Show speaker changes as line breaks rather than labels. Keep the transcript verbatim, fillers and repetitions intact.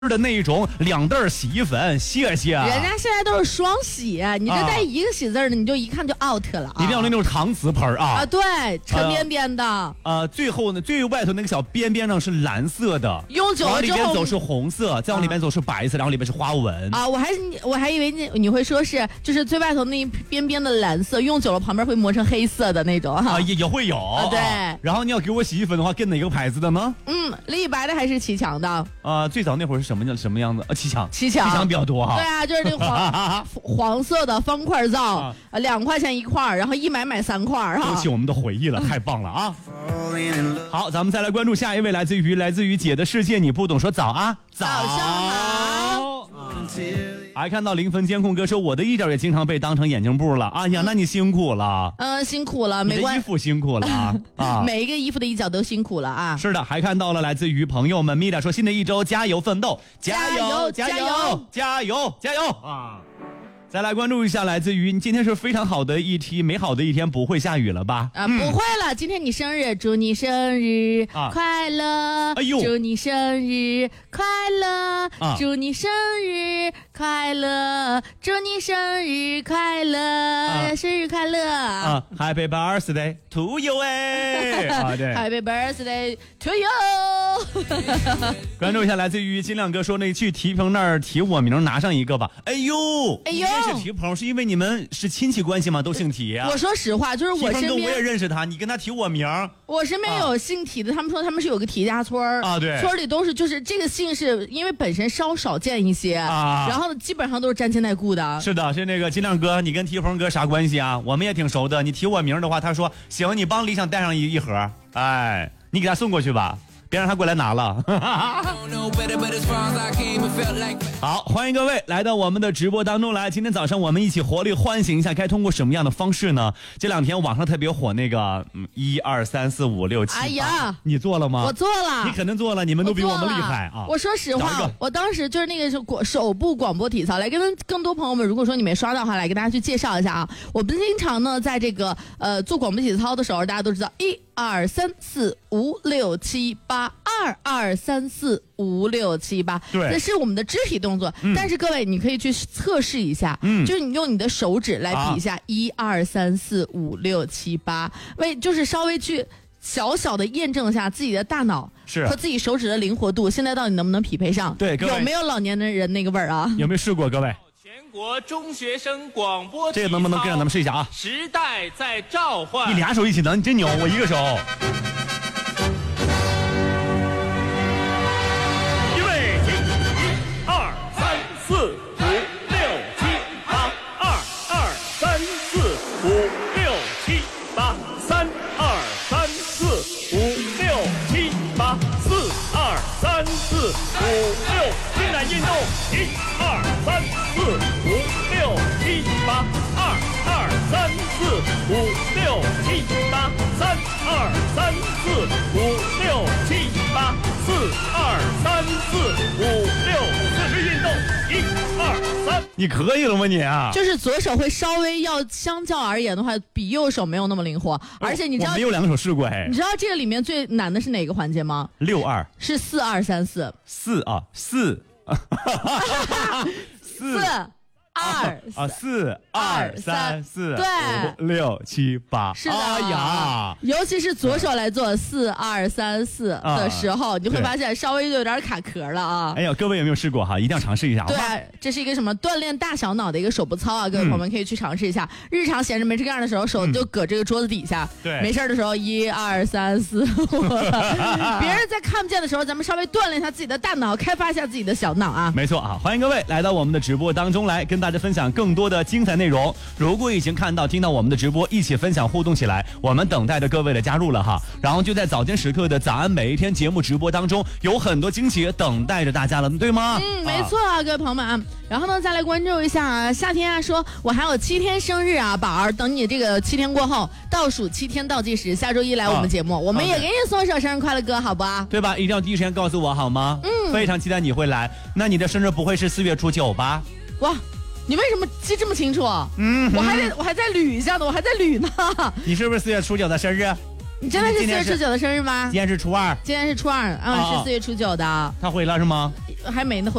的那一种两袋洗衣粉，谢谢。
人家现在都是双洗，你这带一个洗字的，你就一看就 out 了、啊。
一定要那种搪瓷盆啊！
啊，对，沉甸甸的。啊、
呃，最后呢，最外头那个小边边上是蓝色的，
用久了之后，
往里边走是红色，再往里边走是白色，啊、然后里边是花纹。
啊，我还我还以为你你会说是就是最外头那一边边的蓝色，用久了旁边会磨成黑色的那种哈。
啊，也也会有。
啊，对、
啊。然后你要给我洗衣粉的话，跟哪个牌子的呢？
嗯，立白的还是齐强的？啊、
呃，最早那会儿是什么样什么样子？齐强，
齐强，
齐强比较多哈。
对啊，就是那个黄黄色的方块皂，啊，两块钱一块，然后一买买三块哈。
勾起我们的回忆了，太棒了啊！好，咱们再来关注下一位，来自于来自于姐的世界你不懂，说早啊，
早上好。
还看到零分监控哥说我的衣角也经常被当成眼镜布了，哎呀，那你辛苦了。
嗯、呃，辛苦了，没关系，
衣服辛苦了啊，
每一个衣服的一角都辛苦了啊。
是的，还看到了来自于朋友们，米娅说新的一周加油奋斗，加油加油加油加油啊！再来关注一下，来自于今天是非常好的一天，美好的一天，不会下雨了吧？
啊，嗯、不会了，今天你生日，祝你生日快乐！哎呦，祝你生日快乐！啊、祝你生日快乐！祝你生日快乐！啊、生日快乐！
啊 ，Happy birthday to you 哎！啊，对
，Happy birthday to you！
关注一下，来自于金亮哥说那去提棚那儿提我名拿上一个吧。哎呦，
哎呦。
是提棚是因为你们是亲戚关系吗？都姓提啊。
我说实话，就是我身边
我也认识他，你跟他提我名，
我身边有姓提的，他们说他们是有个提家村
啊，对，
村里都是就是这个姓是因为本身稍少见一些啊，然后基本上都是沾亲带故的。
是的，是那个金亮哥，你跟提棚哥啥关系啊？我们也挺熟的。你提我名的话，他说行，你帮李想带上一一盒，哎，你给他送过去吧。别让他过来拿了。好，欢迎各位来到我们的直播当中来。今天早上我们一起活力唤醒一下，该通过什么样的方式呢？这两天网上特别火那个嗯一二三四五六七八，哎呀，你做了吗？
我做了，
你肯定做了，你们都比我们厉害啊！
我说实话，我当时就是那个是广首部广播体操，来跟更多朋友们，如果说你没刷到的话，来给大家去介绍一下啊。我们经常呢在这个呃做广播体操的时候，大家都知道一二三四五六七八。二二三四五六七八，
对，
这是我们的肢体动作。嗯、但是各位，你可以去测试一下，嗯，就是你用你的手指来比一下一二三四五六七八，为就是稍微去小小的验证一下自己的大脑
是
和自己手指的灵活度，现在到底能不能匹配上？
对，
有没有老年人那个味儿啊？
有没有试过，各位？
全国中学生广播，
这个能不能跟着咱们试一下啊？
时代在召唤，
你俩手一起能，你真牛！我一个手。
四五六七八，二二三四五六七八，三二三四五六七八，四二三四五六，伸展运动，一二三四五六七八，二二三四五六七八，三二三四五六七八，四二三四五六，四肢运动。一二三，
你可以了吗你啊？
就是左手会稍微要相较而言的话，比右手没有那么灵活，而且你知道
我没有两个手试过哎。
你知道这个里面最难的是哪个环节吗？
六二
是四二三四
四啊四
四二
啊四二三四
对
五六七八，
是的。
哎呀，
尤其是左手来做四二三四的时候，你就会发现稍微有点卡壳了啊。
哎呀，各位有没有试过哈？一定要尝试一下。
对，这是一个什么锻炼大小脑的一个手部操啊，各位朋友们可以去尝试一下。日常闲着没事干的时候，手就搁这个桌子底下。
对，
没事的时候一二三四五，别人在看不见的时候，咱们稍微锻炼一下自己的大脑，开发一下自己的小脑啊。
没错啊，欢迎各位来到我们的直播当中来，跟大家分享更多的精彩内容。如果已经看到听到我们的直播，一起分享互动起来，我们等待着各位的加入了哈。然后就在早间时刻的早安每一天节目直播当中，有很多惊喜等待着大家了，对吗？
嗯，没错啊，各位朋友们啊。然后呢，再来关注一下啊，夏天啊，说我还有七天生日啊，宝儿，等你这个七天过后，倒数七天倒计时，下周一来我们节目，啊、我们也给你送一首生日快乐歌，好不好？
对吧？一定要第一时间告诉我好吗？
嗯，
非常期待你会来。那你的生日不会是四月初九吧？
哇！你为什么记这么清楚？嗯，我还得我还在捋一下呢，我还在捋呢。
你是不是四月初九的生日？
你真的是四月初九的生日吗？
今天是初二，
今天是初二，嗯，啊、是四月初九的。
他回了是吗？
还没呢。